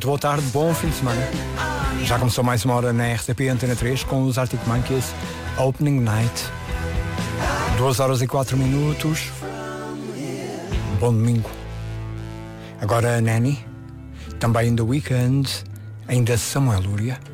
muito boa tarde, bom fim de semana. Já começou mais uma hora na RTP Antena 3 com os Arctic Monkeys Opening Night. 2h04. Bom domingo. Agora a Nanny, também The Weeknd, ainda Samuel Lúria.